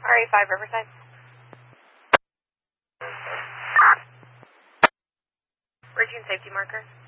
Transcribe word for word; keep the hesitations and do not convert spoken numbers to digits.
R A five Riverside. Ridge and safety marker.